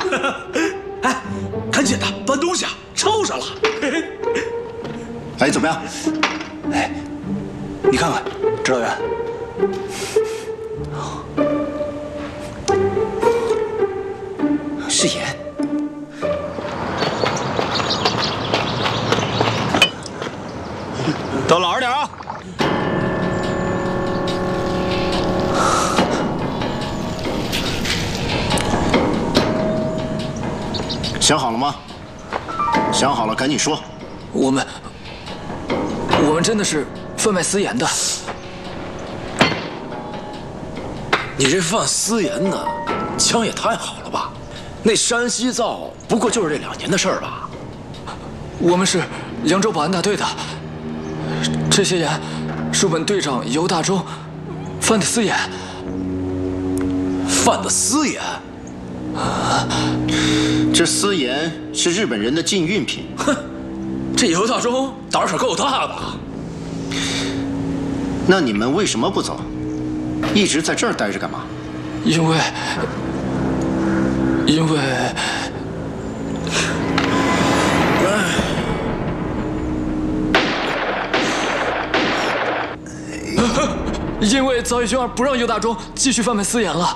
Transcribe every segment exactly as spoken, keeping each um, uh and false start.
哎，赶紧的，搬东西啊，臭上了。 哎，怎么样？哎，你看看，指导员。是盐。 都老实点啊！ 想好了吗？想好了，赶紧说。 我们，我们真的是贩卖私盐的。 你这贩私盐的枪也太好了吧？那山西造不过就是这两年的事儿吧？ 我们是扬州保安大队的，这些盐是我们队长尤大忠贩的私盐。 贩的私盐？ 这私盐是日本人的禁运品。 哼，这尤大忠胆儿可够大的。 那你们为什么不走？一直在这儿待着干嘛？ 因为，因为，因为早乙军二不让尤大忠继续贩卖私盐了。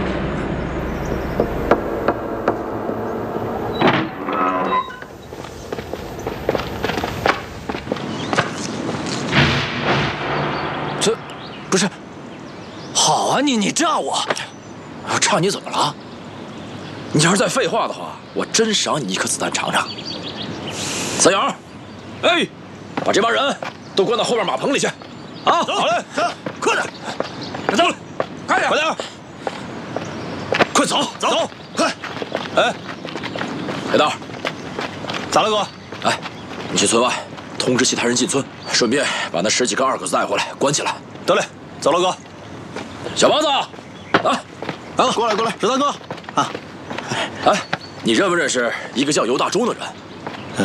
这，不是。好啊，你你炸我！ 我炸你怎么了？你要是再废话的话，我真赏你一颗子弹尝尝。三阳，哎，把这帮人都关到后边马棚里去。啊，好嘞，走，快点，走，快点，快点，快走，走，快！哎，黑道， 咋了哥？ 哎，你去村外通知其他人进村，顺便把那十几个二狗子带回来，关起来。 得嘞，走了哥。 小王子，来， 啊，过来过来， 十三哥，啊， 哎，你认不认识一个叫尤大忠的人？